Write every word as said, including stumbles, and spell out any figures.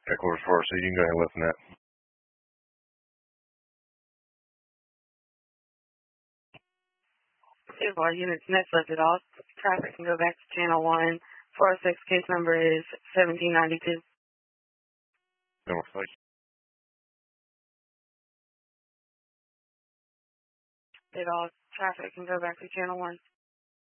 Headquarters four, so you can go ahead and listen that. All units next lifted off. Traffic can go back to channel one. four oh six case number is seventeen ninety-two. North Lake. It all traffic can go back to channel one.